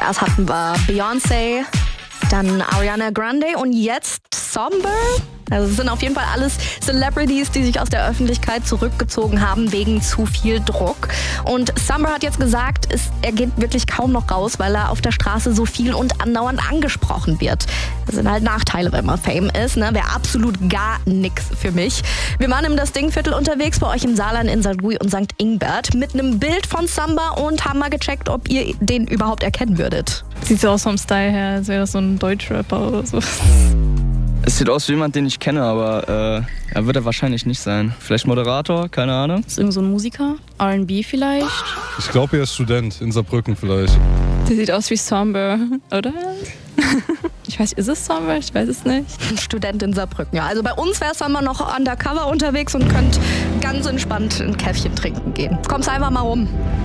Zuerst hatten wir Beyoncé, dann Ariana Grande und jetzt Somber. Also es sind auf jeden Fall alles Celebrities, die sich aus der Öffentlichkeit zurückgezogen haben wegen zu viel Druck. Und Summer hat jetzt gesagt, er geht wirklich kaum noch raus, weil er auf der Straße so viel und andauernd angesprochen wird. Das sind halt Nachteile, wenn man Fame ist. Ne? Wäre absolut gar nix für mich. Wir waren im Das Ding-Viertel unterwegs, bei euch im Saarland in St. Louis und St. Ingbert mit einem Bild von Summer und haben mal gecheckt, ob ihr den überhaupt erkennen würdet. Sieht so aus vom Style her, als wäre das so ein Deutschrapper oder so. Es sieht aus wie jemand, den ich kenne, aber er wird er wahrscheinlich nicht sein. Vielleicht Moderator, keine Ahnung. Ist irgend so ein Musiker? R&B vielleicht? Ich glaube, er ist Student in Saarbrücken vielleicht. Der sieht aus wie Somber, oder? Ich weiß, ist es Somber? Ich weiß es nicht. Ein Student in Saarbrücken, ja. Also bei uns wäre Summer noch undercover unterwegs und könnt ganz entspannt ein Käffchen trinken gehen. Kommst einfach mal rum.